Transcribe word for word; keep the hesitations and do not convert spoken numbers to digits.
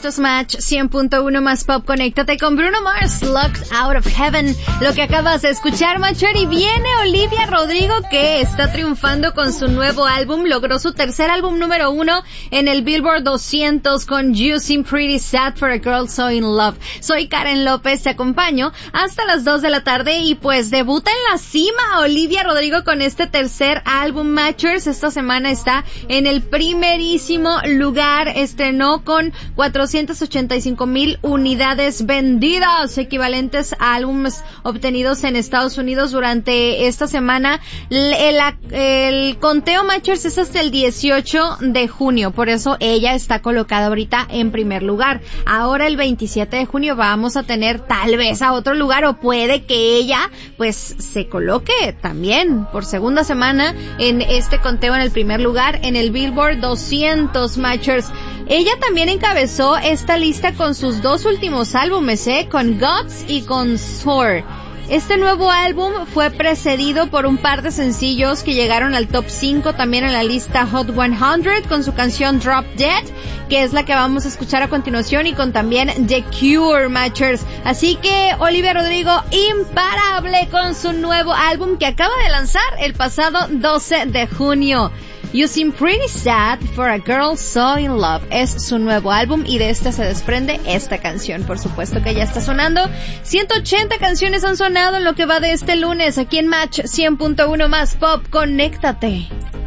Esto es Match cien punto uno más Pop. Conéctate con Bruno Mars, Locked Out of Heaven. Lo que acabas de escuchar, Matcher, y viene Olivia Rodrigo, que está triunfando con su nuevo álbum. Logró su tercer álbum número uno en el Billboard doscientos con You Seem Pretty Sad for a Girl So in Love. Soy Karen López, te acompaño hasta las dos de la tarde y pues debuta en la cima Olivia Rodrigo con este tercer álbum, Matchers. Esta semana está en el primerísimo lugar. Estrenó con cuatrocientas ochenta y cinco mil unidades vendidas, equivalentes a álbumes obtenidos en Estados Unidos durante esta semana. El, el, el conteo, Matchers, es hasta el dieciocho de junio, por eso ella está colocada ahorita en primer lugar. Ahora el veintisiete de junio vamos a tener tal vez a otro lugar, o puede que ella pues se coloque también por segunda semana en este conteo en el primer lugar en el Billboard doscientos, Matchers. Ella también encabezó esta lista con sus dos últimos álbumes, ¿eh? Con Guts y con Soar. Este nuevo álbum fue precedido por un par de sencillos que llegaron al top cinco también en la lista Hot cien con su canción Drop Dead, que es la que vamos a escuchar a continuación, y con también The Cure, Matchers. Así que Olivia Rodrigo imparable con su nuevo álbum que acaba de lanzar el pasado doce de junio. You Seem Pretty Sad for a Girl So in Love es su nuevo álbum, y de este se desprende esta canción. Por supuesto que ya está sonando. ciento ochenta canciones han sonado en lo que va de este lunes aquí en Match cien punto uno más Pop. Conéctate.